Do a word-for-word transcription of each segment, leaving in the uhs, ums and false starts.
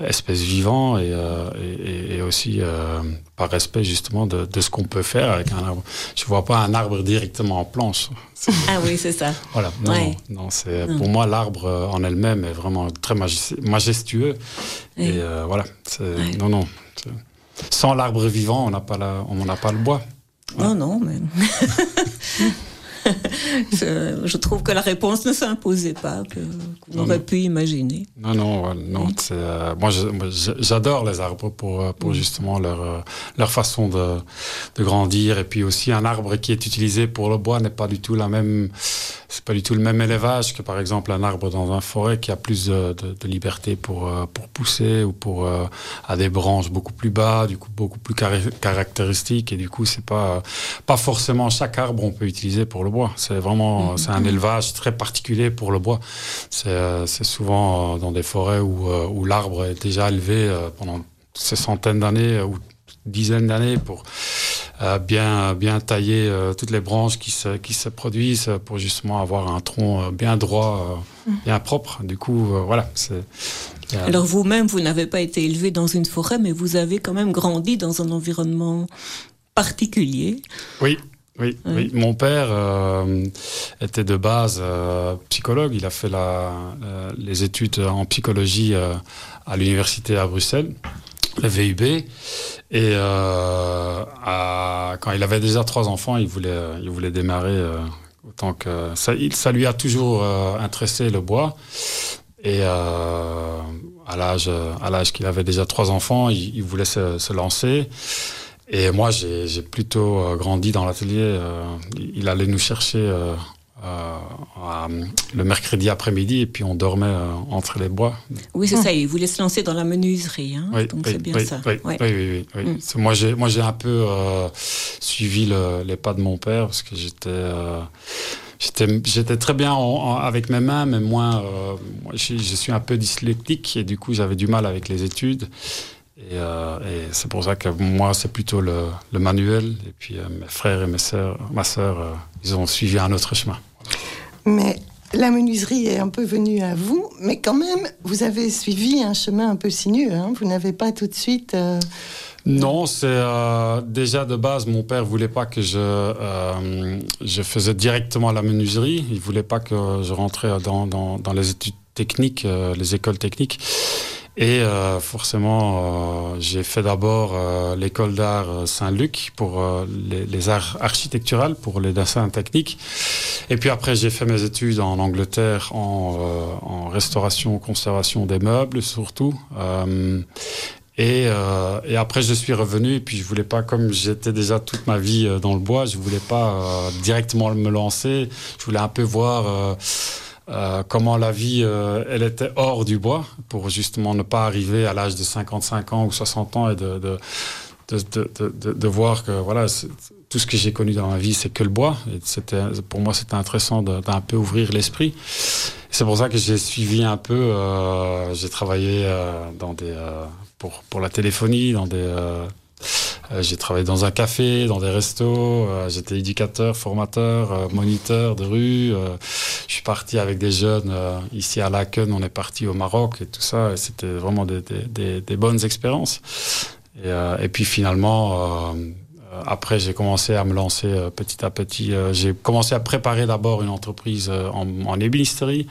espèces vivantes et, euh, et, et aussi euh, par respect justement de, de ce qu'on peut faire avec un arbre. Je ne vois pas un arbre directement en planche. C'est... Ah oui, c'est ça. Voilà, non, ouais. non, c'est, pour moi, l'arbre en elle-même est vraiment très majestueux. Oui. Et euh, voilà, c'est, ouais. non, non. C'est, sans l'arbre vivant, on n'a pas, la, on n'a pas le bois. Voilà. Non, non, mais... Je trouve que la réponse ne s'imposait pas, que, qu'on non, aurait non. pu imaginer. Non, non, non. Oui. C'est, euh, moi, je, moi, j'adore les arbres pour, pour oui. justement leur, leur façon de, de grandir. Et puis aussi, un arbre qui est utilisé pour le bois n'est pas du tout la même... C'est pas du tout le même élevage que, par exemple, un arbre dans une forêt qui a plus de, de, de liberté pour, pour pousser ou pour euh, à des branches beaucoup plus bas, du coup beaucoup plus car- caractéristiques. Et du coup, c'est pas pas forcément chaque arbre on peut utiliser pour le bois. C'est vraiment mmh. c'est un élevage très particulier pour le bois. C'est, c'est souvent dans des forêts où, où l'arbre est déjà élevé pendant ces centaines d'années ou dizaines d'années pour Euh, bien, bien tailler euh, toutes les branches qui se, qui se produisent pour justement avoir un tronc euh, bien droit, euh, mmh. bien propre. Du coup, euh, voilà. C'est, euh... Alors vous-même, vous n'avez pas été élevé dans une forêt, mais vous avez quand même grandi dans un environnement particulier. Oui. Oui, oui. oui, mon père euh, était de base euh, psychologue. Il a fait la, euh, les études en psychologie euh, à l'université à Bruxelles, le V U B. Et euh, à, quand il avait déjà trois enfants, il voulait, il voulait démarrer euh, autant que ça. Il, ça lui a toujours euh, intéressé le bois. Et euh, à l'âge, à l'âge qu'il avait déjà trois enfants, il, il voulait se, se lancer. Et moi, j'ai, j'ai plutôt euh, grandi dans l'atelier. Euh, il allait nous chercher euh, euh, à, le mercredi après-midi et puis on dormait euh, entre les bois. Oui, c'est mmh. ça. Il voulait se lancer dans la menuiserie. Hein, oui, donc oui, c'est bien oui, ça. Oui, ouais. oui, oui. oui, oui. Mmh. C'est, moi, j'ai, moi, j'ai un peu euh, suivi le, les pas de mon père parce que j'étais... Euh, J'étais, j'étais très bien en, en, avec mes mains, mais moins... Euh, moi, je, je suis un peu dyslexique et du coup, j'avais du mal avec les études. Et, euh, et c'est pour ça que moi, c'est plutôt le, le manuel. Et puis euh, mes frères et mes sœurs, ma sœur, euh, ils ont suivi un autre chemin. Mais la menuiserie est un peu venue à vous, mais quand même, vous avez suivi un chemin un peu sinueux. Hein, vous n'avez pas tout de suite... Euh... Non, c'est euh, déjà de base, mon père voulait pas que je euh, je faisais directement la menuiserie. Il voulait pas que je rentrais dans dans, dans les études techniques, euh, les écoles techniques. Et euh, forcément, euh, j'ai fait d'abord euh, l'école d'art Saint-Luc pour euh, les, les arts architecturaux, pour les dessins techniques. Et puis après, j'ai fait mes études en Angleterre en, euh, en restauration, conservation des meubles surtout. Euh, Et, euh, et après, je suis revenu et puis je voulais pas, comme j'étais déjà toute ma vie euh, dans le bois, je voulais pas euh, directement me lancer. Je voulais un peu voir euh, euh, comment la vie, euh, elle était hors du bois pour justement ne pas arriver à l'âge de cinquante-cinq ans ou soixante ans et de, de, de, de, de, de, de voir que voilà, c'est, tout ce que j'ai connu dans ma vie, c'est que le bois. Et c'était, pour moi, c'était intéressant de, d'un peu ouvrir l'esprit. C'est pour ça que j'ai suivi un peu, euh, j'ai travaillé euh, dans des... Euh, Pour, pour la téléphonie, dans des, euh, euh, j'ai travaillé dans un café, dans des restos, euh, j'étais éducateur, formateur, euh, moniteur de rue. Euh, je suis parti avec des jeunes euh, ici à Laken, on est parti au Maroc et tout ça. Et c'était vraiment des, des, des, des bonnes expériences. Et, euh, et puis finalement, euh, après j'ai commencé à me lancer euh, petit à petit. Euh, j'ai commencé à préparer d'abord une entreprise euh, en, en ébénisterie.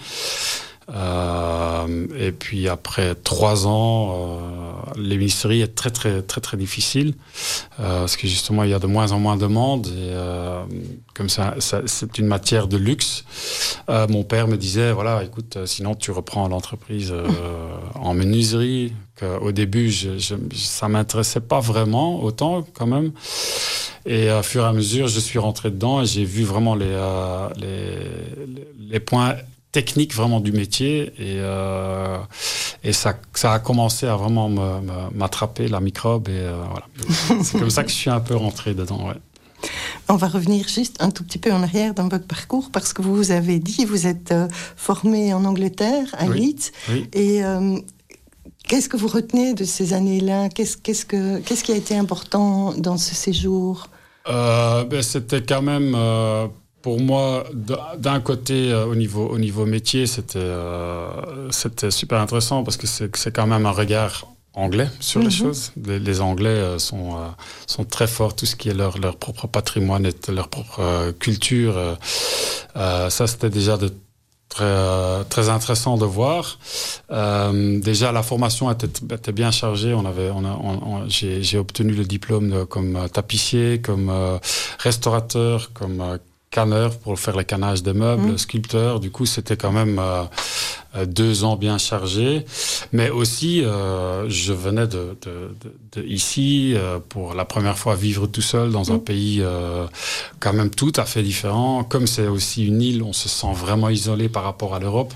Euh, et puis après trois ans, euh, l'ébénisterie est très très très très difficile euh, parce que justement il y a de moins en moins de monde et euh, comme ça, ça c'est une matière de luxe. Euh, mon père me disait voilà écoute sinon tu reprends l'entreprise euh, en menuiserie. Au début je, je, ça m'intéressait pas vraiment autant quand même. Et à fur et à mesure je suis rentré dedans et j'ai vu vraiment les euh, les, les points technique vraiment du métier et, euh, et ça, ça a commencé à vraiment me, me, m'attraper la microbe et euh, voilà. C'est comme ça que je suis un peu rentré dedans. Ouais. On va revenir juste un tout petit peu en arrière dans votre parcours parce que vous vous avez dit, vous êtes euh, formé en Angleterre, à oui. Leeds. Oui. Et euh, qu'est-ce que vous retenez de ces années-là ? Qu'est-ce, qu'est-ce, que, qu'est-ce qui a été important dans ce séjour ? euh, ben, C'était quand même... Euh, pour moi, d'un côté, au niveau, au niveau métier, c'était, euh, c'était super intéressant parce que c'est, c'est quand même un regard anglais sur mm-hmm. les choses. Les, les Anglais sont, euh, sont très forts, tout ce qui est leur, leur propre patrimoine et leur propre euh, culture. Euh, euh, ça, c'était déjà de très, euh, très intéressant de voir. Euh, déjà, la formation était, était bien chargée. On avait, on a, on, on, j'ai, j'ai obtenu le diplôme de, comme tapissier, comme euh, restaurateur, comme euh, canneur pour faire le cannage des meubles, mmh. sculpteur. Du coup, c'était quand même euh, deux ans bien chargés. Mais aussi, euh, je venais de, de, de, de ici euh, pour la première fois vivre tout seul dans mmh. un pays euh, quand même tout à fait différent. Comme c'est aussi une île, on se sent vraiment isolé par rapport à l'Europe.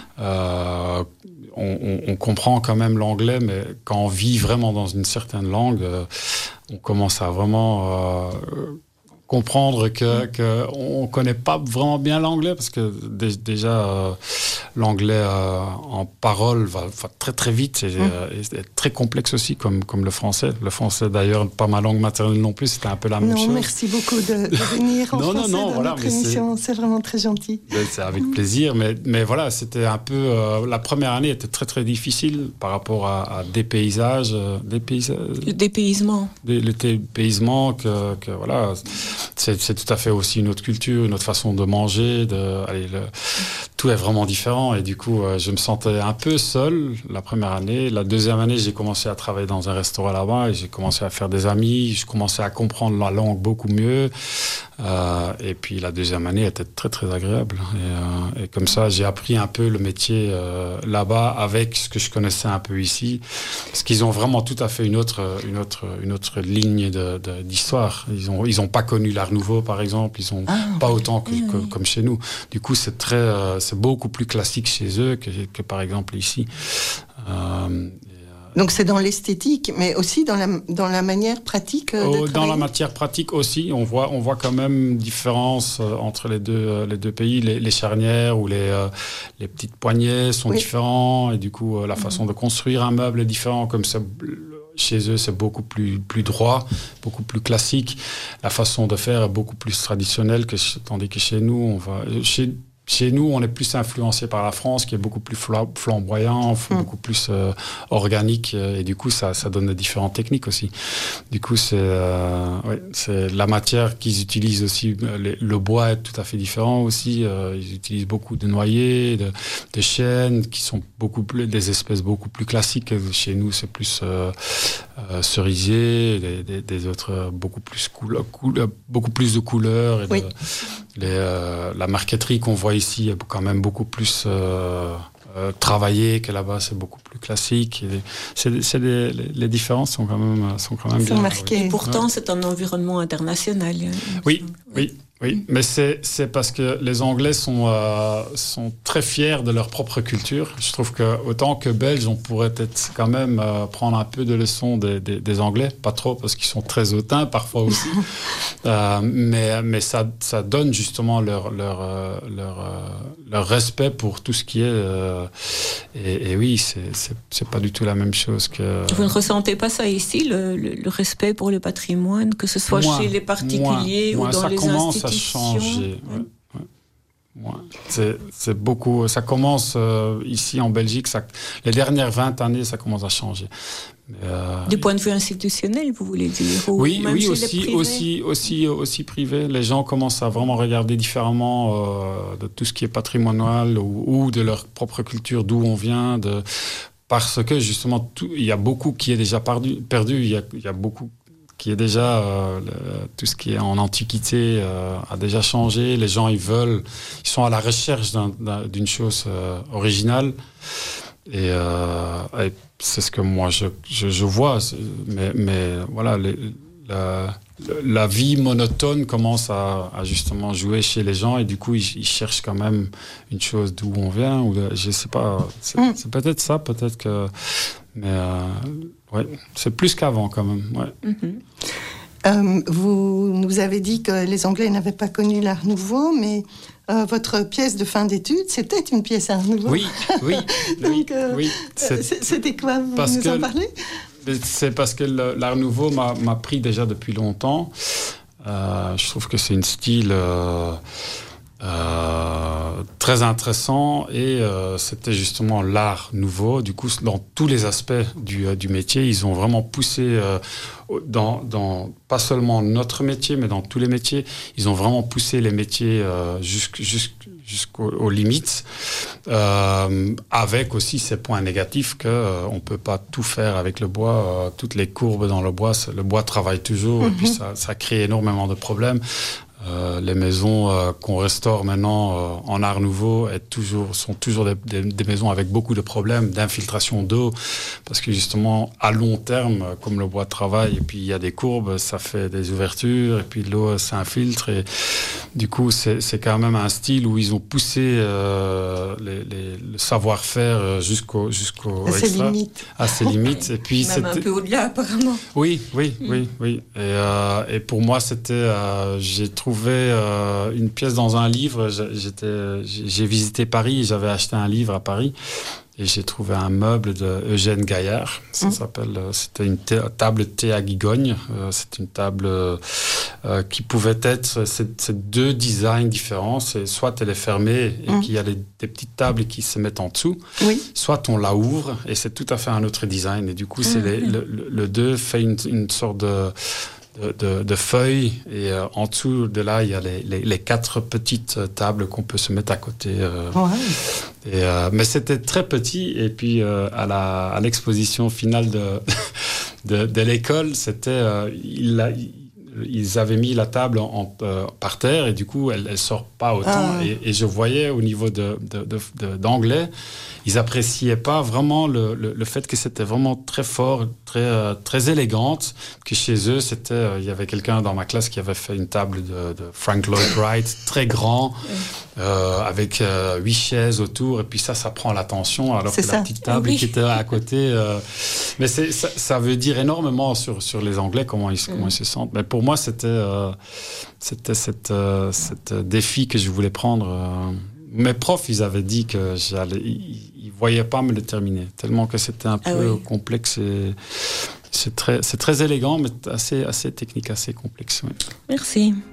Euh, on, on, on comprend quand même l'anglais, mais quand on vit vraiment dans une certaine langue, euh, on commence à vraiment... Euh, comprendre que, que on connaît pas vraiment bien l'anglais parce que d- déjà euh, l'anglais euh, en parole va, va très très vite et, mmh. euh, et est très complexe aussi comme comme le français. Le français d'ailleurs pas ma langue maternelle non plus, c'était un peu la même non, chose. Non, merci beaucoup de, de venir en non, français non, non, dans voilà, notre mais émission. C'est... c'est vraiment très gentil. C'est avec mmh. plaisir, mais mais voilà, c'était un peu euh, la première année était très très difficile par rapport à, à des paysages, euh, des paysages. Le dépaysement. Des, le dépaysement que que voilà, c'est, c'est tout à fait fait aussi une autre culture, une autre façon de manger, de, allez, le, tout est vraiment différent et du coup euh, je me sentais un peu seul la première année. La deuxième année j'ai commencé à travailler dans un restaurant là-bas et j'ai commencé à faire des amis, je commençais à comprendre la langue beaucoup mieux euh, et puis la deuxième année était très très agréable et, euh, et comme ça j'ai appris un peu le métier euh, là-bas avec ce que je connaissais un peu ici parce qu'ils ont vraiment tout à fait une autre, une autre, une autre ligne de, de, d'histoire. Ils ont, ils ont pas connu l'Art Nouveau par exemple. Ils ont ah, pas oui. autant que, oui, que, oui. comme chez nous. Du coup, c'est très, euh, c'est beaucoup plus classique chez eux que, que par exemple ici. Euh, Donc c'est dans l'esthétique, mais aussi dans la dans la manière pratique. Euh, oh, de dans la matière pratique aussi, on voit on voit quand même différence euh, entre les deux euh, les deux pays. Les, les charnières ou les euh, les petites poignées sont différents et du coup euh, la mmh. façon de construire un meuble est différente. Comme ça. Chez eux, c'est beaucoup plus, plus droit, beaucoup plus classique. La façon de faire est beaucoup plus traditionnelle, que, tandis que chez nous, on va... Chez, Chez nous, on est plus influencé par la France, qui est beaucoup plus flamboyant, mmh. beaucoup plus euh, organique, et du coup, ça, ça donne différentes techniques aussi. Du coup, c'est, euh, ouais, c'est la matière qu'ils utilisent aussi. Les, le bois est tout à fait différent aussi. Euh, ils utilisent beaucoup de noyers, de, de chênes, qui sont beaucoup plus des espèces beaucoup plus classiques. Chez nous, c'est plus euh, euh, cerisier, des, des, des autres beaucoup plus couleur, couleur, beaucoup plus de couleurs. Et oui. de, les, euh, la marqueterie qu'on voit ici est quand même beaucoup plus euh, euh, travaillée que là-bas, c'est beaucoup plus classique. Et c'est, c'est des, les, les différences sont quand même, sont quand même bien marquées. Et pourtant, ouais. c'est un environnement international. Oui, oui. Oui, mais c'est, c'est parce que les Anglais sont, euh, sont très fiers de leur propre culture. Je trouve que autant que Belges, on pourrait peut-être quand même euh, prendre un peu de leçons des, des, des Anglais, pas trop parce qu'ils sont très hautains parfois aussi. euh, mais mais ça, ça donne justement leur leur euh, leur, euh, leur respect pour tout ce qui est. Euh, et, et oui, c'est, c'est c'est pas du tout la même chose que. Vous ne ressentez pas ça ici, le, le, le respect pour le patrimoine, que ce soit moi, chez les particuliers moi, ou dans ça les commence institutions. Changer. Ouais, ouais. Ouais. C'est, c'est beaucoup. Ça commence euh, ici en Belgique. Ça, les dernières vingt années, ça commence à changer. Mais, euh, du point de vue institutionnel, vous voulez dire ou Oui, même oui, chez aussi, les aussi, aussi, aussi privé. Les gens commencent à vraiment regarder différemment euh, de tout ce qui est patrimonial ou, ou de leur propre culture, d'où on vient, de parce que justement, tout, il y a beaucoup qui est déjà perdu. perdu. Il y a, il y a beaucoup qui est déjà euh, le, tout ce qui est en antiquité euh, a déjà changé. Les gens ils veulent, ils sont à la recherche d'un, d'un, d'une chose euh, originale et, euh, et c'est ce que moi je je, je vois. Mais mais voilà, les, la, la vie monotone commence à, à justement jouer chez les gens et du coup ils, ils cherchent quand même une chose d'où on vient ou de, je sais pas. C'est, mm. c'est peut-être ça, peut-être que. Mais euh, ouais, c'est plus qu'avant quand même. Ouais. Mm-hmm. Euh, vous nous avez dit que les Anglais n'avaient pas connu l'Art Nouveau, mais euh, votre pièce de fin d'études, c'était une pièce Art Nouveau. Oui, oui. Donc, euh, oui, c'est... c'était quoi, vous parce nous que, en parlez? C'est parce que le, l'Art Nouveau m'a, m'a pris déjà depuis longtemps. Euh, je trouve que c'est un style euh, euh, très intéressant et euh, c'était justement l'art nouveau. Du coup, dans tous les aspects du, euh, du métier, ils ont vraiment poussé, euh, dans, dans, pas seulement notre métier, mais dans tous les métiers, ils ont vraiment poussé les métiers euh, jusqu', jusqu', jusqu'aux limites, euh, avec aussi ces points négatifs qu'on euh, ne peut pas tout faire avec le bois. Euh, toutes les courbes dans le bois, le bois travaille toujours, mm-hmm. et puis ça, ça crée énormément de problèmes. Euh, les maisons euh, qu'on restaure maintenant euh, en art nouveau est toujours, sont toujours des, des, des maisons avec beaucoup de problèmes d'infiltration d'eau, parce que justement à long terme, comme le bois travaille et puis il y a des courbes, ça fait des ouvertures et puis l'eau s'infiltre et du coup c'est, c'est quand même un style où ils ont poussé euh, les, les, le savoir-faire jusqu'au, jusqu'au à ses limites, à ses limites et puis même un peu au-delà apparemment. Oui, oui, mmh. oui, oui. Et, euh, et pour moi c'était, euh, j'ai trouvé Euh, une pièce dans un livre. J'étais, j'ai visité Paris et j'avais acheté un livre à Paris et j'ai trouvé un meuble de Eugène Gaillard. Ça mmh. s'appelle, c'était une t- table thé à Gigogne. Euh, c'est une table euh, qui pouvait être, c'est, c'est deux designs différents. C'est soit elle est fermée et mmh. qu'il y a les, des petites tables qui se mettent en dessous, oui. soit on la ouvre et c'est tout à fait un autre design. Et du coup, c'est mmh. les, le, le, le deux fait une, une sorte de De, de, de feuilles et euh, en dessous de là il y a les, les, les quatre petites tables qu'on peut se mettre à côté euh, ouais. et, euh, mais c'était très petit et puis euh, à, la, à l'exposition finale de, de, de l'école c'était euh, il a, ils avaient mis la table en, euh, par terre et du coup elle ne sort pas autant ah. et, et je voyais au niveau de, de, de, de, d'anglais ils appréciaient pas vraiment le, le, le fait que c'était vraiment très fort, très, euh, très élégante, que chez eux, c'était, euh, il y avait quelqu'un dans ma classe qui avait fait une table de, de Frank Lloyd Wright, très grand, euh, avec euh, huit chaises autour, et puis ça, ça prend l'attention, alors c'est que ça. La petite table oui. qui était à côté... Euh, mais c'est, ça, ça veut dire énormément sur, sur les Anglais, comment ils, mm. comment ils se sentent. Mais pour moi, c'était, euh, c'était cette, euh, cette défi que je voulais prendre... Euh, mes profs, ils avaient dit que j'allais, ils ne voyaient pas me le terminer, tellement que c'était un ah peu oui. complexe. Et c'est, très, c'est très élégant, mais assez, assez technique, assez complexe. Oui. Merci.